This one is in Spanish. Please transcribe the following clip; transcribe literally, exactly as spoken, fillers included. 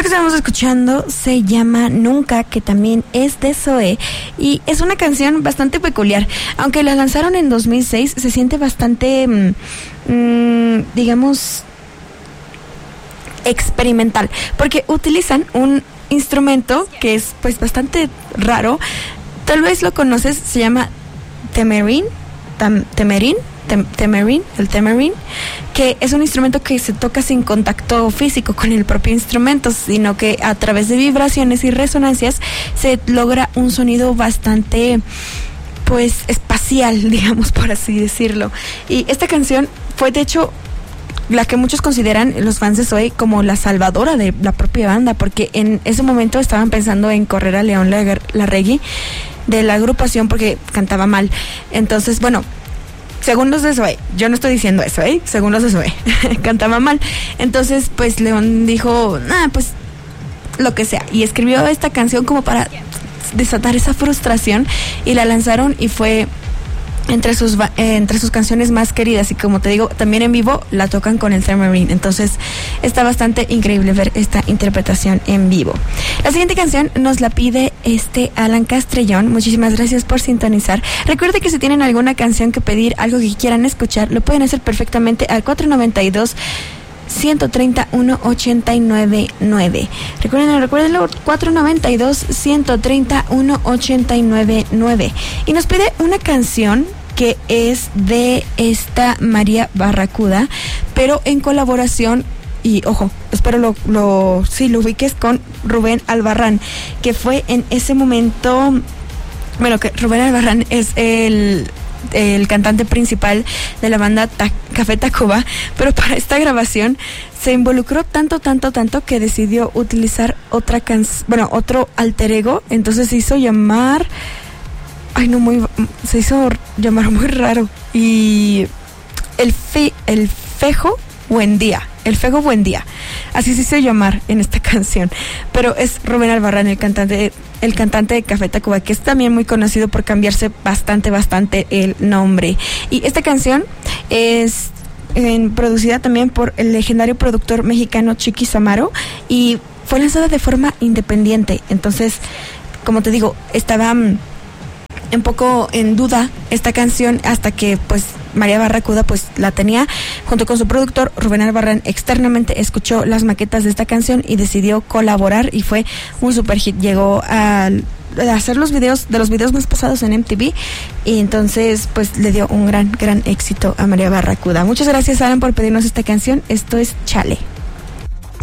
que estamos escuchando se llama Nunca, que también es de Zoé, y es una canción bastante peculiar. Aunque la lanzaron en dos mil seis, se siente bastante, mmm, digamos, experimental, porque utilizan un instrumento que es pues bastante raro. Tal vez lo conoces, se llama temerín, tam, temerín, tem, temerín, el temerín, que es un instrumento que se toca sin contacto físico con el propio instrumento, sino que a través de vibraciones y resonancias se logra un sonido bastante, pues, espacial, digamos, por así decirlo. Y esta canción fue, de hecho, la que muchos consideran, los fans de Zoé, como la salvadora de la propia banda, porque en ese momento estaban pensando en correr a León Larregui de la agrupación porque cantaba mal. Entonces, bueno, según los de Zoé, yo no estoy diciendo eso, ¿eh? Según los de Zoé, cantaba mal. Entonces, pues León dijo, ah, pues lo que sea, y escribió esta canción como para desatar esa frustración, y la lanzaron, y fue entre sus eh, entre sus canciones más queridas. Y como te digo, también en vivo la tocan con el Temerín. Entonces está bastante increíble ver esta interpretación en vivo. La siguiente canción nos la pide este Alan Castrellón. Muchísimas gracias por sintonizar. Recuerde que si tienen alguna canción que pedir, algo que quieran escuchar, lo pueden hacer perfectamente al cuatro noventa y dos, ciento treinta, uno ochenta y nueve nueve. Recuerden, recuerden cuatro noventa y dos, ciento treinta, uno ochenta y nueve nueve. Y nos pide una canción que es de esta María Barracuda, pero en colaboración, y ojo, espero lo, lo, sí, lo ubiques, con Rubén Albarrán, que fue en ese momento, bueno, que Rubén Albarrán es el el cantante principal de la banda Ta- Café Tacuba, pero para esta grabación se involucró tanto, tanto, tanto que decidió utilizar otra canción, bueno, otro alter ego. Entonces se hizo llamar, ay no, muy, se hizo llamar muy raro, y el fe, el Fejo Buendía, el Fego Buendía, así se hizo llamar en esta canción. Pero es Rubén Albarrán, el cantante el cantante de Café Tacuba, que es también muy conocido por cambiarse bastante, bastante el nombre. Y esta canción es eh, producida también por el legendario productor mexicano Chiquis Amaro, y fue lanzada de forma independiente. Entonces, como te digo, estaba um, un poco en duda esta canción, hasta que pues María Barracuda pues la tenía junto con su productor Rubén Albarrán. Externamente escuchó las maquetas de esta canción y decidió colaborar, y fue un super hit. Llegó a hacer los videos, de los videos más pasados en M T V, y entonces pues le dio un gran, gran éxito a María Barracuda. Muchas gracias, Alan, por pedirnos esta canción. Esto es Chale.